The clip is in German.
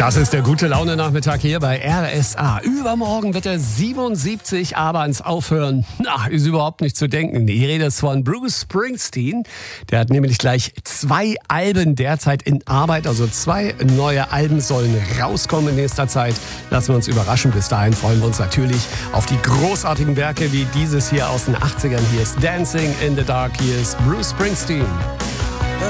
Das ist der gute Laune-Nachmittag hier bei RSA. Übermorgen wird er 77, aber ans Aufhören ist überhaupt nicht zu denken. Die Rede ist von Bruce Springsteen. Der hat nämlich gleich 2 Alben derzeit in Arbeit. Also 2 neue Alben sollen rauskommen in nächster Zeit. Lassen wir uns überraschen. Bis dahin freuen wir uns natürlich auf die großartigen Werke wie dieses hier aus den 80ern. Hier ist Dancing in the Dark. Hier ist Bruce Springsteen.